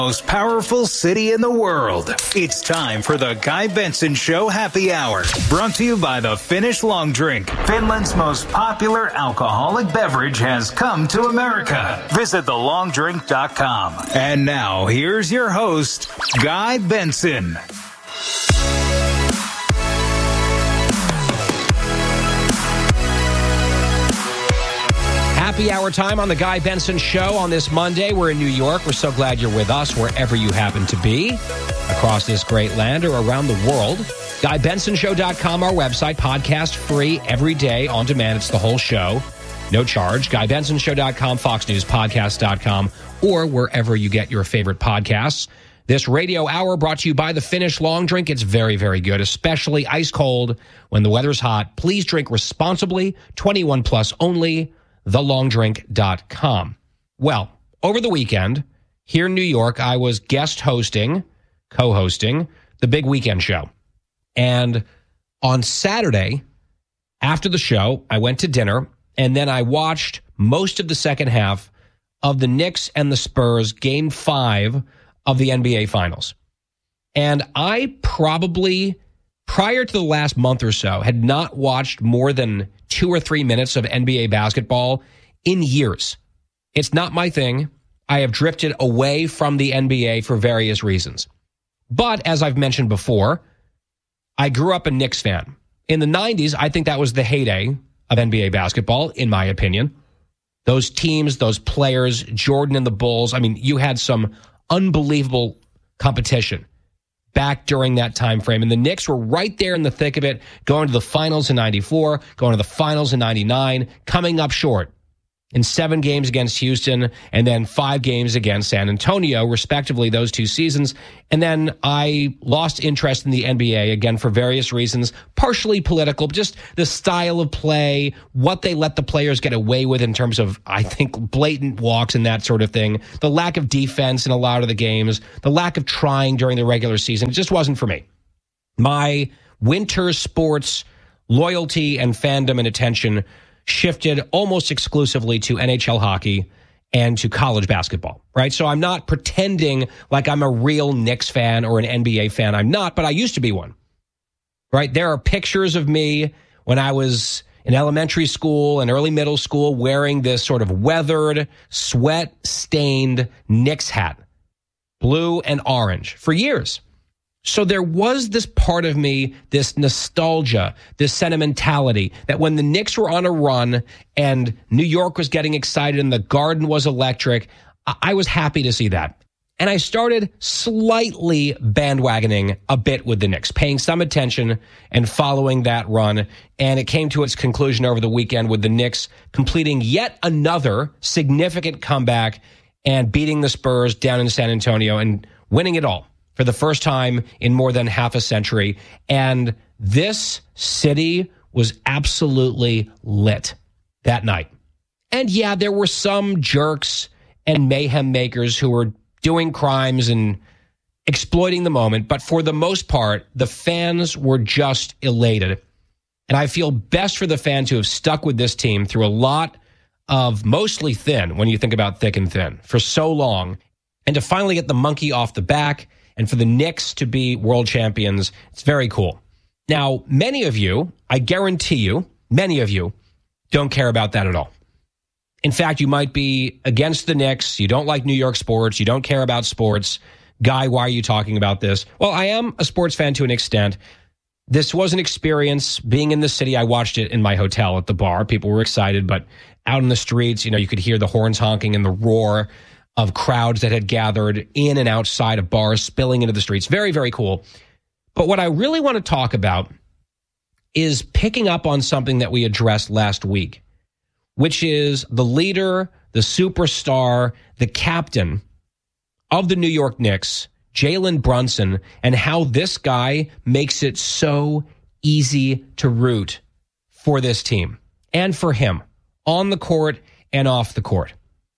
Most powerful city in the world. It's time for the Guy Benson Show Happy Hour. Brought to you by the Finnish Long Drink. Finland's most popular alcoholic beverage has come to America. Visit thelongdrink.com. And now, here's your host, Guy Benson. Happy hour time on the Guy Benson Show on this Monday. We're in New York. We're so glad you're with us wherever you happen to be across this great land or around the world. GuyBensonShow.com, our website, podcast free every day on demand. It's the whole show. No charge. GuyBensonShow.com, FoxNewsPodcast.com, or wherever you get your favorite podcasts. This radio hour brought to you by the Finnish Long Drink. It's very, very good, especially ice cold when the weather's hot. Please drink responsibly. 21 plus only. thelongdrink.com. Well, over the weekend, here in New York, I was co-hosting the Big Weekend Show. And on Saturday, after the show, I went to dinner, and then I watched most of the second half of the Knicks and the Spurs Game 5 of the NBA Finals. And I probably, prior to the last month or so, had not watched more than 2 or 3 minutes of NBA basketball in years. It's not my thing. I have drifted away from the NBA for various reasons. But as I've mentioned before, I grew up a Knicks fan. In the 90s, I think that was the heyday of NBA basketball, in my opinion. Those teams, those players, Jordan and the Bulls, I mean, you had some unbelievable competition back during that time frame. And the Knicks were right there in the thick of it, going to the finals in 94, going to the finals in 99, coming up short in 7 games against Houston and then 5 games against San Antonio, respectively, those 2 seasons. And then I lost interest in the NBA, again, for various reasons, partially political, just the style of play, what they let the players get away with in terms of, I think, blatant walks and that sort of thing, the lack of defense in a lot of the games, the lack of trying during the regular season. It just wasn't for me. My winter sports loyalty and fandom and attention shifted almost exclusively to NHL hockey and to college basketball, right? So I'm not pretending like I'm a real Knicks fan or an NBA fan. I'm not, but I used to be one, right? There are pictures of me when I was in elementary school and early middle school wearing this sort of weathered, sweat-stained Knicks hat, blue and orange, for years. So there was this part of me, this nostalgia, this sentimentality, that when the Knicks were on a run and New York was getting excited and the Garden was electric, I was happy to see that. And I started slightly bandwagoning a bit with the Knicks, paying some attention and following that run. And it came to its conclusion over the weekend with the Knicks completing yet another significant comeback and beating the Spurs down in San Antonio and winning it all for the first time in more than half a century. And this city was absolutely lit that night. And yeah, there were some jerks and mayhem makers who were doing crimes and exploiting the moment. But for the most part, the fans were just elated. And I feel best for the fans who have stuck with this team through a lot of mostly thin, when you think about thick and thin, for so long. And to finally get the monkey off the back and for the Knicks to be world champions, it's very cool. Now, many of you, I guarantee you, many of you don't care about that at all. In fact, you might be against the Knicks. You don't like New York sports. You don't care about sports. Guy, why are you talking about this? Well, I am a sports fan to an extent. This was an experience. Being in the city, I watched it in my hotel at the bar. People were excited, but out in the streets, you could hear the horns honking and the roar of crowds that had gathered in and outside of bars, spilling into the streets. Very, very cool. But what I really want to talk about is picking up on something that we addressed last week, which is the leader, the superstar, the captain of the New York Knicks, Jalen Brunson, and how this guy makes it so easy to root for this team and for him on the court and off the court.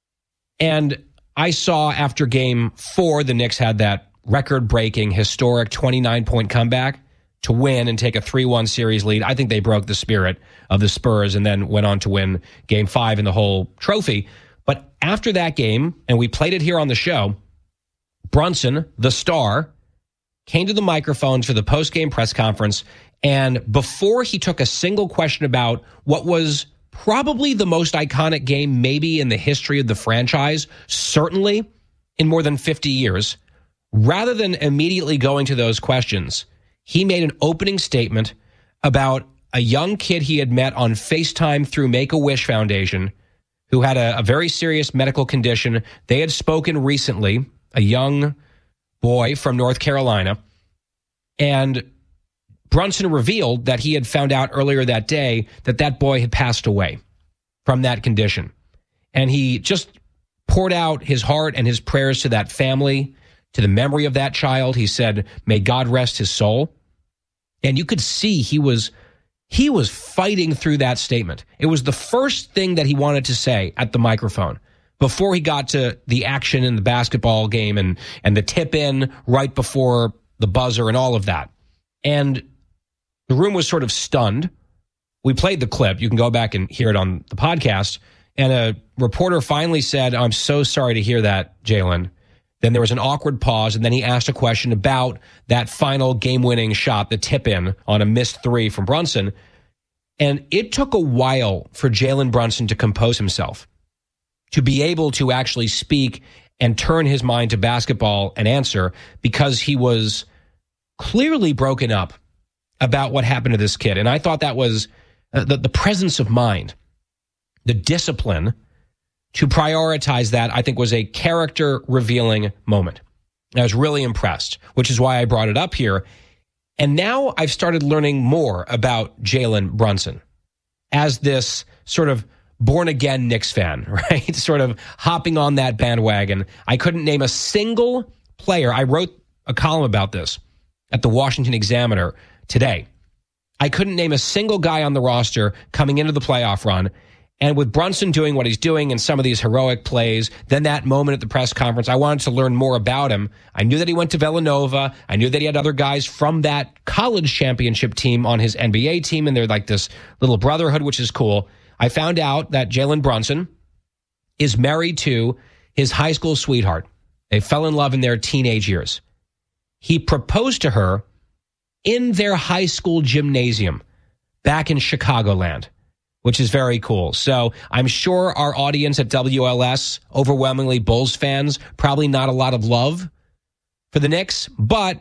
And I saw after Game 4, the Knicks had that record-breaking, historic 29-point comeback to win and take a 3-1 series lead. I think they broke the spirit of the Spurs and then went on to win Game 5 and the whole trophy. But after that game, and we played it here on the show, Brunson, the star, came to the microphone for the post-game press conference, and before he took a single question about what was probably the most iconic game maybe in the history of the franchise, certainly in more than 50 years, rather than immediately going to those questions, he made an opening statement about a young kid he had met on FaceTime through Make-A-Wish Foundation who had a very serious medical condition. They had spoken recently, a young boy from North Carolina, and Brunson revealed that he had found out earlier that day that that boy had passed away from that condition. And he just poured out his heart and his prayers to that family, to the memory of that child. He said, may God rest his soul. And you could see he was fighting through that statement. It was the first thing that he wanted to say at the microphone before he got to the action in the basketball game and the tip-in right before the buzzer and all of that. And the room was sort of stunned. We played the clip. You can go back and hear it on the podcast. And a reporter finally said, I'm so sorry to hear that, Jalen. Then there was an awkward pause, and then he asked a question about that final game-winning shot, the tip-in on a missed three from Brunson. And it took a while for Jalen Brunson to compose himself, to be able to actually speak and turn his mind to basketball and answer, because he was clearly broken up about what happened to this kid. And I thought that was the presence of mind, the discipline to prioritize that, I think, was a character-revealing moment. I was really impressed, which is why I brought it up here. And now I've started learning more about Jalen Brunson as this sort of born-again Knicks fan, right? Sort of hopping on that bandwagon. I couldn't name a single player. I wrote a column about this at the Washington Examiner today. I couldn't name a single guy on the roster coming into the playoff run. And with Brunson doing what he's doing and some of these heroic plays, then that moment at the press conference, I wanted to learn more about him. I knew that he went to Villanova. I knew that he had other guys from that college championship team on his NBA team, and they're like this little brotherhood, which is cool. I found out that Jalen Brunson is married to his high school sweetheart. They fell in love in their teenage years. He proposed to her in their high school gymnasium back in Chicagoland, which is very cool. So I'm sure our audience at WLS, overwhelmingly Bulls fans, probably not a lot of love for the Knicks, but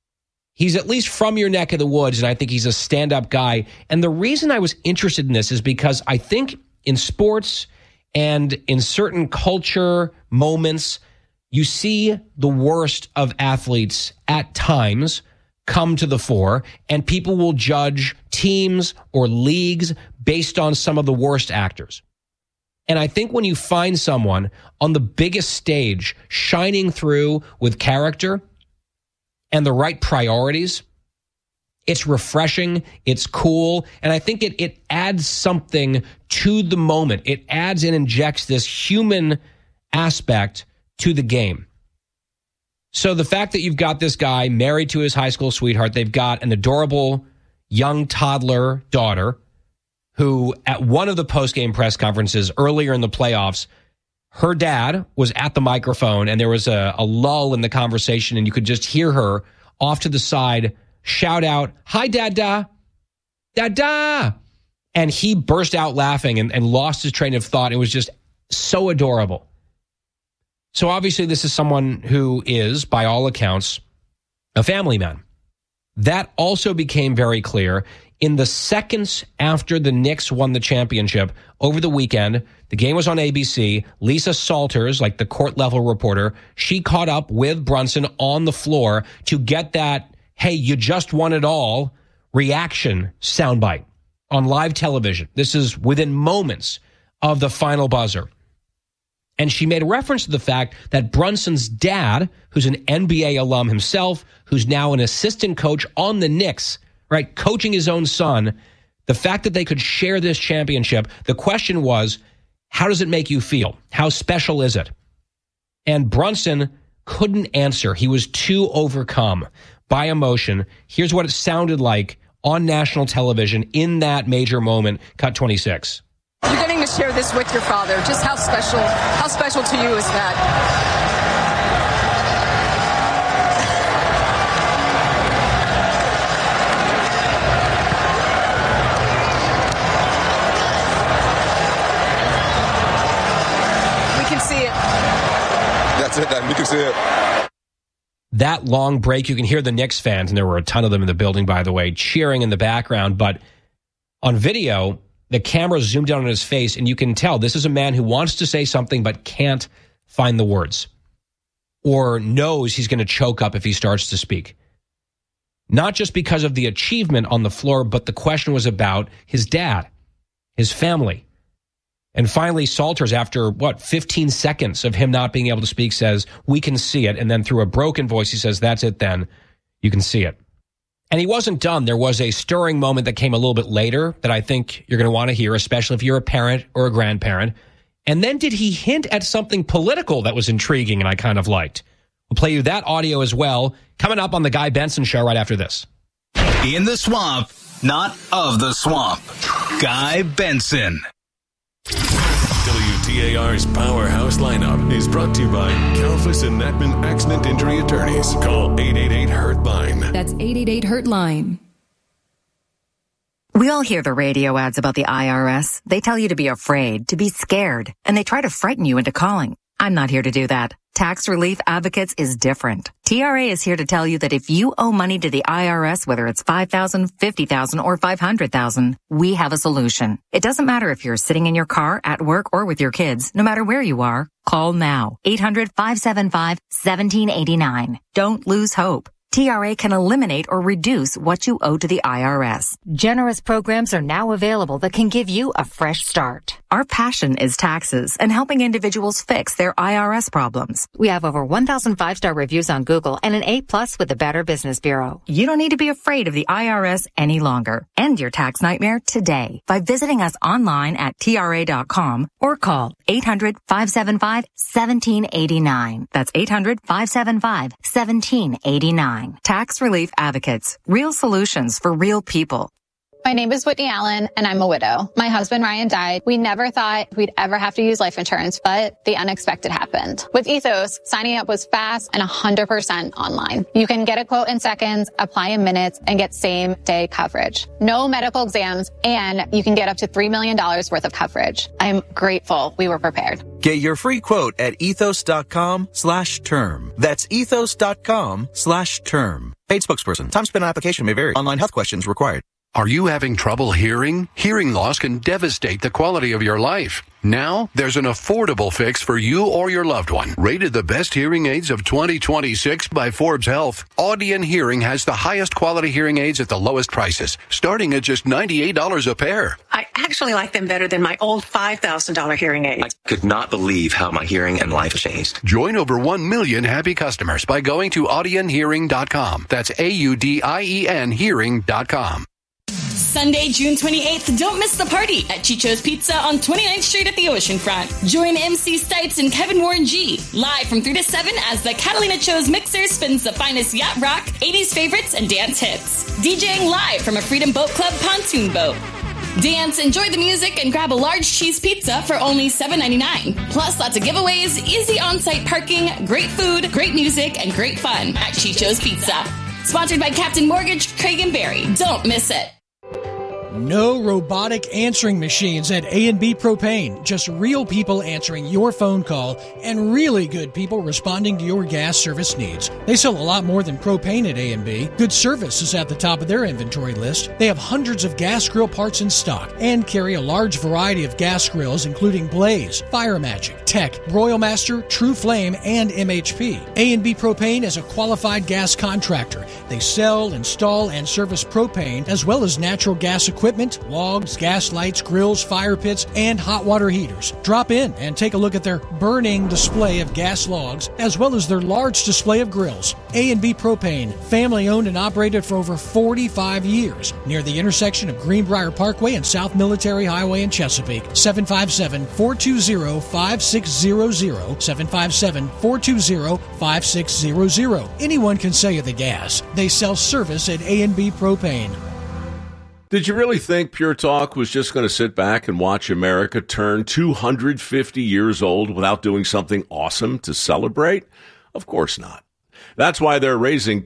he's at least from your neck of the woods, and I think he's a stand-up guy. And the reason I was interested in this is because I think in sports and in certain culture moments, you see the worst of athletes at times come to the fore, and people will judge teams or leagues based on some of the worst actors. And I think when you find someone on the biggest stage shining through with character and the right priorities, it's refreshing, it's cool, and I think it adds something to the moment. It adds and injects this human aspect to the game. So the fact that you've got this guy married to his high school sweetheart, they've got an adorable young toddler daughter who at one of the post-game press conferences earlier in the playoffs, her dad was at the microphone and there was a lull in the conversation, and you could just hear her off to the side shout out, "Hi, Dada, Dada." And he burst out laughing and lost his train of thought. It was just so adorable. So obviously this is someone who is, by all accounts, a family man. That also became very clear in the seconds after the Knicks won the championship over the weekend. The game was on ABC. Lisa Salters, like the court-level reporter, she caught up with Brunson on the floor to get that, hey, you just won it all, reaction soundbite on live television. This is within moments of the final buzzer. And she made a reference to the fact that Brunson's dad, who's an NBA alum himself, who's now an assistant coach on the Knicks, right, coaching his own son, the fact that they could share this championship, the question was, how does it make you feel? How special is it? And Brunson couldn't answer. He was too overcome by emotion. Here's what it sounded like on national television in that major moment, cut 26. You're getting to share this with your father. Just how special to you is that? You can see it. That long break, you can hear the Knicks fans, and there were a ton of them in the building, by the way, cheering in the background. But on video, the camera zoomed in on his face, and you can tell this is a man who wants to say something but can't find the words, or knows he's going to choke up if he starts to speak. Not just because of the achievement on the floor, but the question was about his dad, his family. And finally, Salters, after, 15 seconds of him not being able to speak, says, "We can see it." And then through a broken voice, he says, "That's it then. You can see it." And he wasn't done. There was a stirring moment that came a little bit later that I think you're going to want to hear, especially if you're a parent or a grandparent. And then did he hint at something political that was intriguing and I kind of liked? We'll play you that audio as well, coming up on The Guy Benson Show right after this. In the swamp, not of the swamp. Guy Benson. WTAR's Powerhouse lineup is brought to you by Kalfas and Natman Accident Injury Attorneys. Call 888-HURT-LINE. That's 888-HURT-LINE. We all hear the radio ads about the IRS. They tell you to be afraid, to be scared, and they try to frighten you into calling. I'm not here to do that. Tax Relief Advocates is different. TRA is here to tell you that if you owe money to the IRS, whether it's $5,000, $50,000, or $500,000, we have a solution. It doesn't matter if you're sitting in your car, at work, or with your kids. No matter where you are, call now. 800-575-1789. Don't lose hope. TRA can eliminate or reduce what you owe to the IRS. Generous programs are now available that can give you a fresh start. Our passion is taxes and helping individuals fix their IRS problems. We have over 1,000 5-star reviews on Google and an A+ with the Better Business Bureau. You don't need to be afraid of the IRS any longer. End your tax nightmare today by visiting us online at TRA.com or call 800-575-1789. That's 800-575-1789. Tax Relief Advocates. Real solutions for real people. My name is Whitney Allen, and I'm a widow. My husband, Ryan, died. We never thought we'd ever have to use life insurance, but the unexpected happened. With Ethos, signing up was fast and 100% online. You can get a quote in seconds, apply in minutes, and get same-day coverage. No medical exams, and you can get up to $3 million worth of coverage. I'm grateful we were prepared. Get your free quote at ethos.com/term. That's ethos.com/term. Paid spokesperson. Time spent on application may vary. Online health questions required. Are you having trouble hearing? Hearing loss can devastate the quality of your life. Now, there's an affordable fix for you or your loved one. Rated the best hearing aids of 2026 by Forbes Health, Audion Hearing has the highest quality hearing aids at the lowest prices, starting at just $98 a pair. I actually like them better than my old $5,000 hearing aids. I could not believe how my hearing and life changed. Join over 1 million happy customers by going to audionhearing.com. That's AUDIEN hearing.com. Sunday, June 28th, don't miss the party at Chicho's Pizza on 29th Street at the Oceanfront. Join MC Stipes and Kevin Warren G. live from 3 to 7 as the Catalina Cho's mixer spins the finest yacht rock, 80s favorites, and dance hits. DJing live from a Freedom Boat Club pontoon boat. Dance, enjoy the music, and grab a large cheese pizza for only $7.99. Plus, lots of giveaways, easy on-site parking, great food, great music, and great fun at Chicho's Pizza. Sponsored by Captain Mortgage, Craig and Barry. Don't miss it. No robotic answering machines at A&B Propane. Just real people answering your phone call and really good people responding to your gas service needs. They sell a lot more than propane at A&B. Good service is at the top of their inventory list. They have hundreds of gas grill parts in stock and carry a large variety of gas grills including Blaze, Fire Magic, Tech, Royal Master, True Flame, and MHP. A&B Propane is a qualified gas contractor. They sell, install, and service propane as well as natural gas equipment, logs, gas lights, grills, fire pits, and hot water heaters. Drop in and take a look at their burning display of gas logs as well as their large display of grills. A&B Propane, family owned and operated for over 45 years near the intersection of Greenbrier Parkway and South Military Highway in Chesapeake. 757-420-5600. 757-420-5600. Anyone can sell you the gas. They sell service at A&B Propane. Did you really think Pure Talk was just going to sit back and watch America turn 250 years old without doing something awesome to celebrate? Of course not. That's why they're raising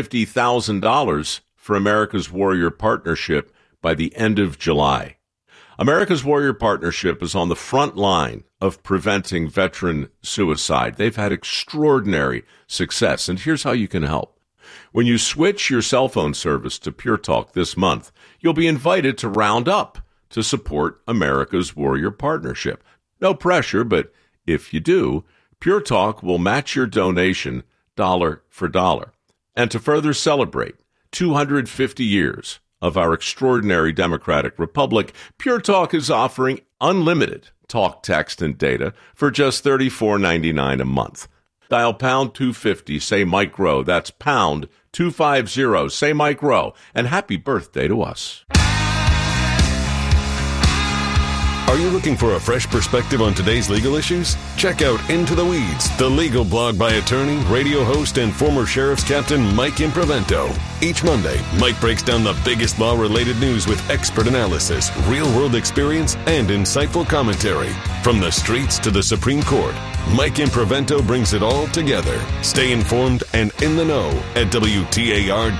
$250,000 for America's Warrior Partnership by the end of July. America's Warrior Partnership is on the front line of preventing veteran suicide. They've had extraordinary success, and here's how you can help. When you switch your cell phone service to Pure Talk this month, you'll be invited to round up to support America's Warrior Partnership. No pressure, but if you do, Pure Talk will match your donation dollar for dollar. And to further celebrate 250 years of our extraordinary democratic republic, Pure Talk is offering unlimited talk, text, and data for just $34.99 a month. Dial pound 250, say Mike Rowe. That's pound 250, say Mike Rowe. And happy birthday to us. Are you looking for a fresh perspective on today's legal issues? Check out Into the Weeds, the legal blog by attorney, radio host, and former Sheriff's Captain Mike Improvento. Each Monday, Mike breaks down the biggest law-related news with expert analysis, real-world experience, and insightful commentary. From the streets to the Supreme Court, Mike Improvento brings it all together. Stay informed and in the know at WTAR.com.